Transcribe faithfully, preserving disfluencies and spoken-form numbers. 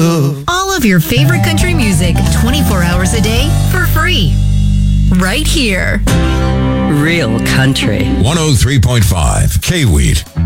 All of your favorite country music, twenty-four hours a day for free. Right here. Real country. one oh three point five K-Weed.